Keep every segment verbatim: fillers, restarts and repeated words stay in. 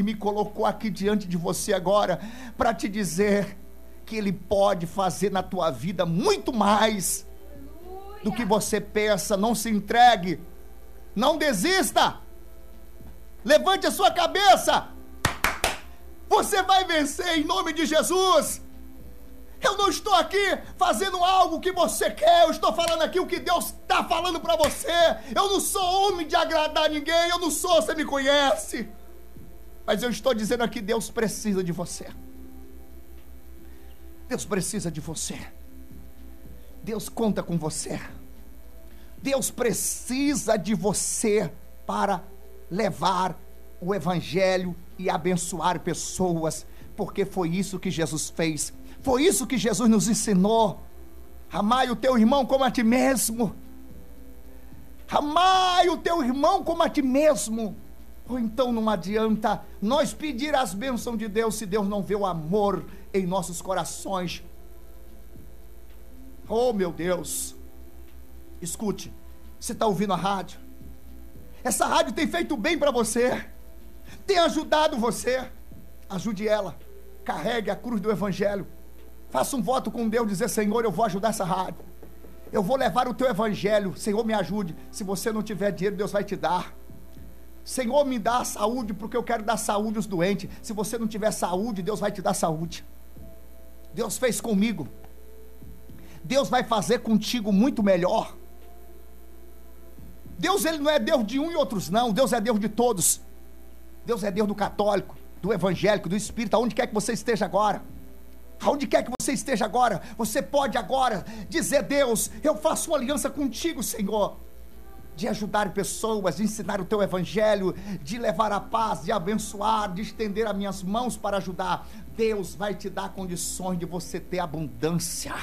e me colocou aqui diante de você agora para te dizer que Ele pode fazer na tua vida muito mais do que você pensa. Não se entregue, não desista, levante a sua cabeça, você vai vencer em nome de Jesus. Eu não estou aqui fazendo algo que você quer, eu estou falando aqui o que Deus está falando para você. Eu não sou homem de agradar ninguém, eu não sou, você me conhece, mas eu estou dizendo aqui, Deus precisa de você. Deus precisa de você. Deus conta com você. Deus precisa de você para levar o evangelho e abençoar pessoas, porque foi isso que Jesus fez. Foi isso que Jesus nos ensinou. Amai o teu irmão como a ti mesmo. Amai o teu irmão como a ti mesmo. Ou então não adianta nós pedir as bênçãos de Deus se Deus não vê o amor em nossos corações. Oh meu Deus, escute, você está ouvindo a rádio? Essa rádio tem feito bem para você, tem ajudado você. Ajude ela, carregue a cruz do evangelho. Faça um voto com Deus, dizer: Senhor, eu vou ajudar essa rádio, eu vou levar o teu evangelho. Senhor, me ajude. Se você não tiver dinheiro, Deus vai te dar. Senhor, me dá saúde, porque eu quero dar saúde aos doentes. Se você não tiver saúde, Deus vai te dar saúde. Deus fez comigo, Deus vai fazer contigo muito melhor. Deus, Ele não é Deus de um e outros não, Deus é Deus de todos. Deus é Deus do católico, do evangélico, do espírita, aonde quer que você esteja agora. Aonde quer que você esteja agora, você pode agora dizer: Deus, eu faço uma aliança contigo, Senhor, de ajudar pessoas, de ensinar o teu evangelho, de levar a paz, de abençoar, de estender as minhas mãos para ajudar. Deus vai te dar condições de você ter abundância.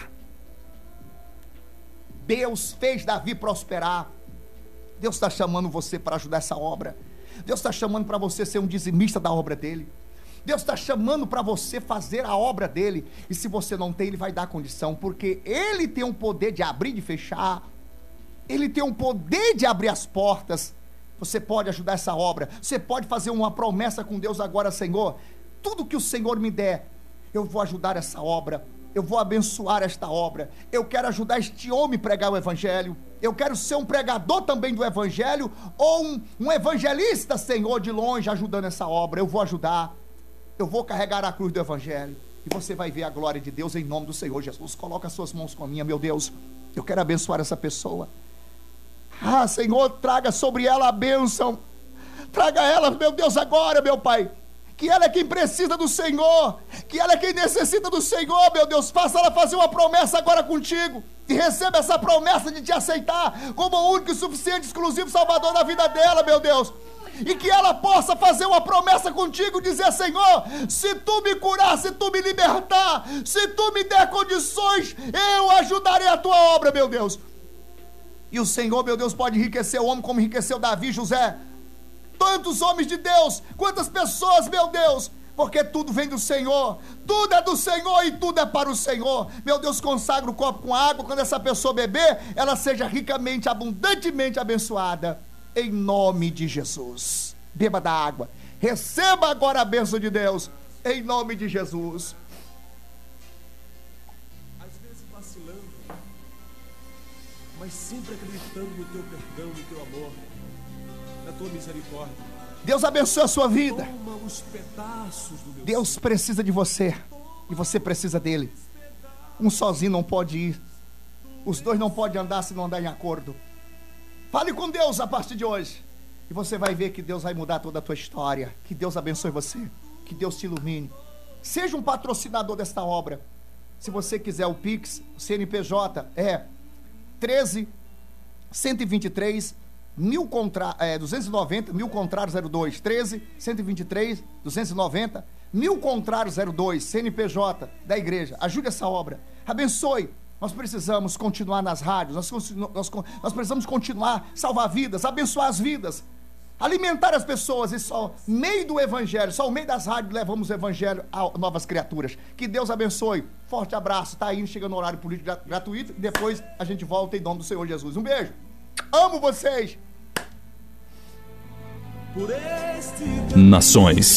Deus fez Davi prosperar. Deus está chamando você para ajudar essa obra. Deus está chamando para você ser um dizimista da obra dele. Deus está chamando para você fazer a obra dele. E se você não tem, Ele vai dar condição, porque Ele tem o poder de abrir e de fechar. Ele tem o poder de abrir as portas. Você pode ajudar essa obra. Você pode fazer uma promessa com Deus agora: Senhor, tudo que o Senhor me der, eu vou ajudar essa obra, eu vou abençoar esta obra, eu quero ajudar este homem a pregar o evangelho, eu quero ser um pregador também do evangelho, ou um, um evangelista, Senhor, de longe, ajudando essa obra. Eu vou ajudar, eu vou carregar a cruz do evangelho, e você vai ver a glória de Deus em nome do Senhor Jesus. Coloca as suas mãos com a minha. Meu Deus, eu quero abençoar essa pessoa. Ah, Senhor, traga sobre ela a bênção, traga ela, meu Deus, agora, meu Pai, que ela é quem precisa do Senhor, que ela é quem necessita do Senhor, meu Deus. Faça ela fazer uma promessa agora contigo, e receba essa promessa de te aceitar como o único e suficiente, exclusivo Salvador da vida dela, meu Deus. E que ela possa fazer uma promessa contigo, dizer: Senhor, se tu me curar, se tu me libertar, se tu me der condições, eu ajudarei a tua obra, meu Deus. E o Senhor, meu Deus, pode enriquecer o homem como enriqueceu Davi, José, tantos homens de Deus, quantas pessoas, meu Deus, porque tudo vem do Senhor, tudo é do Senhor e tudo é para o Senhor. Meu Deus, consagra o copo com água, quando essa pessoa beber, ela seja ricamente, abundantemente abençoada, em nome de Jesus. Beba da água, receba agora a bênção de Deus, em nome de Jesus. Às vezes vacilando, mas sempre acreditando no teu perdão, no teu amor, na tua misericórdia. Deus abençoe a sua vida. Toma os pedaços do meu Deus ser. precisa de você, e você precisa dele. Um sozinho não pode ir, os dois não podem andar se não andar em acordo. Fale com Deus a partir de hoje, e você vai ver que Deus vai mudar toda a tua história. Que Deus abençoe você, que Deus te ilumine. Seja um patrocinador desta obra. Se você quiser o Pix, o C N P J é treze, cento e vinte e três, mil contra, é, duzentos e noventa, mil contrário zero dois, treze, cento e vinte e três, duzentos e noventa, mil contrário zero dois, C N P J da igreja. Ajude essa obra, abençoe. Nós precisamos continuar nas rádios, nós, nós, nós precisamos continuar, salvar vidas, abençoar as vidas, alimentar as pessoas, e só no meio do evangelho, só no meio das rádios levamos o evangelho a novas criaturas. Que Deus abençoe, forte abraço. Está indo, chega no horário político gratuito, e depois a gente volta em nome do Senhor Jesus. Um beijo, amo vocês. Por este Nações.